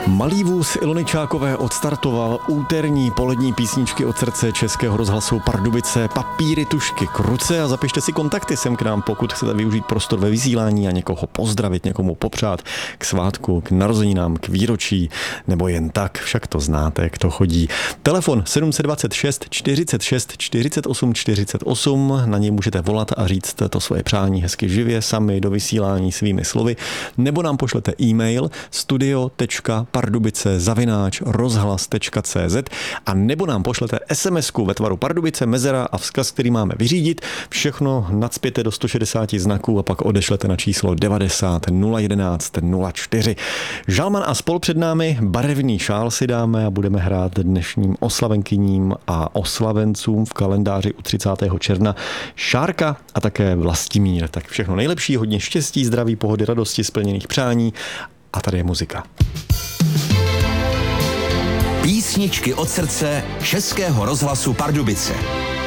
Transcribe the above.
Malý vůz Ilony Čákové odstartoval úterní polední písničky od srdce Českého rozhlasu Pardubice. Papíry, tužky, kruce a zapište si kontakty sem k nám, pokud chcete využít prostor ve vysílání a někoho pozdravit, někomu popřát k svátku, k narozeninám, k výročí, nebo jen tak, však to znáte, jak to chodí. Telefon 726 46 48 48, na něj můžete volat a říct to svoje přání hezky živě, sami do vysílání svými slovy, nebo nám pošlete e-mail studio.pardubice@rozhlas.cz a nebo nám pošlete SMS-ku ve tvaru Pardubice, mezera a vzkaz, který máme vyřídit. Všechno nacpěte do 160 znaků a pak odešlete na číslo 90 011 04. Žalman a spol před námi, barevný šál si dáme a budeme hrát dnešním oslavenkyním a oslavencům v kalendáři u 30. června Šárka a také Vlastimír. Tak všechno nejlepší, hodně štěstí, zdraví, pohody, radosti, splněných přání. A tady je muzika. Písničky od srdce Českého rozhlasu Pardubice.